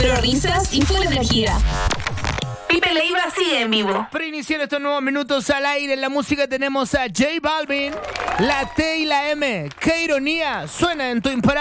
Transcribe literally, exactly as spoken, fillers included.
Cero risas y full energía. Pipe Leiva sigue en vivo. Para iniciar estos nuevos minutos al aire en la música tenemos a J Balvin, la T y la M. ¡Qué ironía! Suena en tu imparable.